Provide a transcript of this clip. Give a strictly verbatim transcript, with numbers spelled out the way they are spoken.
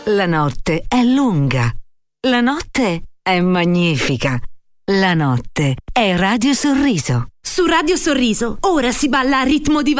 La notte è lunga. La notte è magnifica. La notte è Radio Sorriso. Su Radio Sorriso, ora si balla a ritmo di